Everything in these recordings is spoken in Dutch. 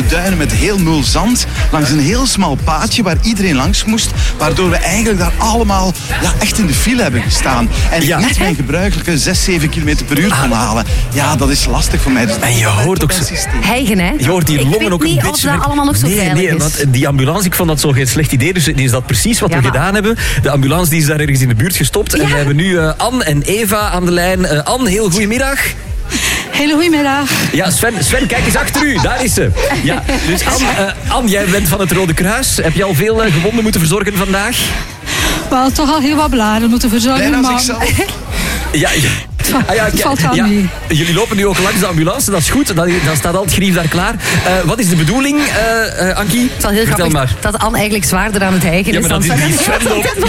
duinen met heel mul zand. Langs een heel smal paadje waar iedereen langs moest. Waardoor we eigenlijk daar allemaal echt in de file hebben gestaan. En ik niet mijn gebruikelijke 6-7 kilometer per uur kon halen. Ja, dat is lastig voor mij. Dus en je hoort ook hijgen, hè? Je hoort die longen ook een beetje... Ik weet niet of dat allemaal nog zo veilig is. Nee, want die ambulance, ik vond dat zo geen slecht idee. Dus is dat precies wat we gedaan hebben. De ambulance die is daar ergens in de buurt gestopt. En we hebben nu Anne en Eva aan de lijn. Anne, heel goedemiddag. Hele goedemiddag. Ja, Sven, kijk eens achter u. Daar is ze. Ja, dus Anne, jij bent van het Rode Kruis. Heb je al veel gewonden moeten verzorgen vandaag? Wel, toch al heel wat bladen moeten verzorgen. Bijna zichzelf. Ja. Het valt wel mee. Jullie lopen nu ook langs de ambulance, dat is goed. Dan staat al het grief daar klaar. Wat is de bedoeling, Ankie? Het is wel heel grappig dat Anne eigenlijk zwaarder aan het hijgen is dan Sven. Sven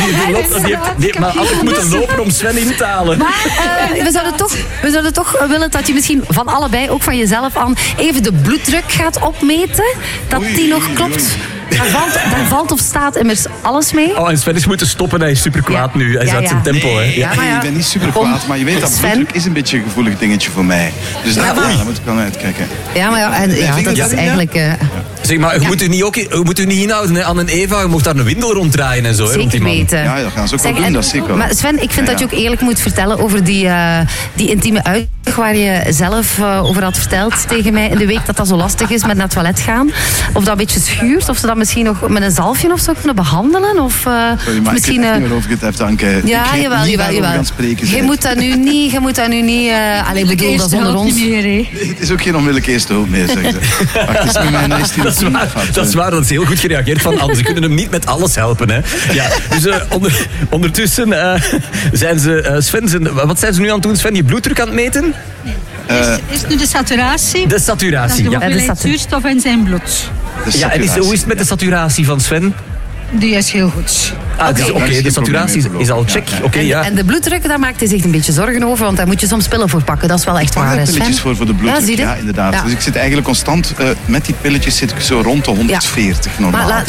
loopt. Maar Anne moet moeten lopen om Sven in te halen. Maar we zouden toch willen dat je misschien van allebei, ook van jezelf, Anne, even de bloeddruk gaat opmeten. Dat die nog klopt. Daar valt of staat immers alles mee. Oh, en Sven is moeten stoppen. Hij is super kwaad nu. Hij zet zijn tempo. Hè. Ja, maar ik ben niet super kwaad, maar je weet dat bloeddruk is een beetje een gevoelig dingetje voor mij. Dus daar moet ik wel uitkijken. Ja, maar dat is eigenlijk... Zeg maar, je moet u niet inhouden, hè, Anne en Eva. Je mocht daar een windel ronddraaien en zo. Zeker weten. Ja, dat gaan ze ook wel doen, dat zeker wel. Maar Sven, ik vind dat je ook eerlijk moet vertellen over die intieme uitleg waar je zelf over had verteld tegen mij in de week, dat zo lastig is met naar het toilet gaan. Of dat een beetje schuurt, of ze dat misschien nog met een zalfje of zo kunnen behandelen. Of sorry, maar misschien, ik weet niet meer over het hebt, Anke. Ja, jawel. Je moet dat nu niet... Allee, bedoel, dat is onder ons. Nee, het is ook geen onmiddellijke eerste hulp meer, zeggen ze. Wacht, het is met mijn lijst dat is waar, dat is heel goed gereageerd van Anne. Ze kunnen hem niet met alles helpen. Hè. Ja, dus ondertussen zijn ze... Sven, wat zijn ze nu aan het doen? Sven, je bloeddruk aan het meten? Is nu de saturatie. De saturatie, dat is de hoeveelheid zuurstof in zijn bloed. Ja, en hoe is het met de saturatie van Sven? Die is heel goed. Oké, de saturatie is al check. En de bloeddruk, daar maakt hij zich een beetje zorgen over, want daar moet je soms pillen voor pakken. Dat is wel echt waar, Sven. Pilletjes voor de bloeddruk, ja, inderdaad. Ja. Dus ik zit eigenlijk constant, met die pilletjes zit ik zo rond de 140 normaal. Maar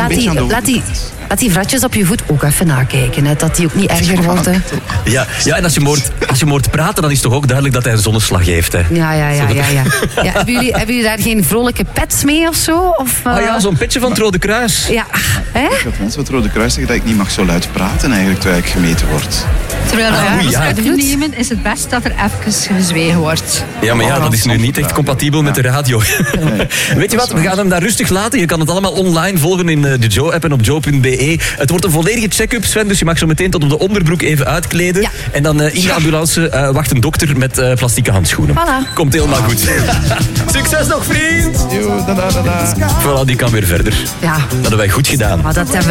laat die vratjes op je voet ook even nakijken, hè, dat die ook niet erger worden. Ja, en als je hoort praten, dan is het toch ook duidelijk dat hij een zonneslag heeft. Hè. Ja. Hebben jullie daar geen vrolijke pets mee of zo? Of, ja, zo'n petje van het Rode Kruis. Ja. Ik heb mensen van het Rode Kruis zeggen dat ik niet mag zo luid praten eigenlijk, terwijl ik gemeten word. Terwijl we nemen, is het best dat er even gezwegen wordt. Ja, maar dat is nu niet echt compatibel met de radio. Nee, weet je wat, we gaan hem daar rustig laten. Je kan het allemaal online volgen in de Joe-app en op joe.be. Het wordt een volledige check-up, Sven, dus je mag zo meteen tot op de onderbroek even uitkleden. Ja. En dan in de ambulance wacht een dokter met plastieke handschoenen. Voilà. Komt helemaal goed. Succes nog, vriend! Yo, da. Voilà, die kan weer verder. Ja. Dat hebben wij goed gedaan. Maar dat hebben